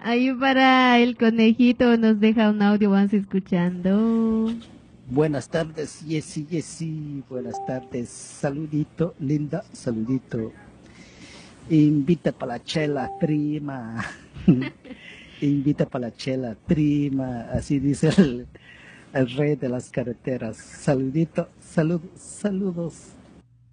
Ahí para el conejito nos deja un audio, vamos escuchando. Buenas tardes, Yesi, buenas tardes. Saludito, linda, saludito. Invita para la chela, prima. Invita para la chela, prima. Así dice el rey de las carreteras. Saludito, saludos.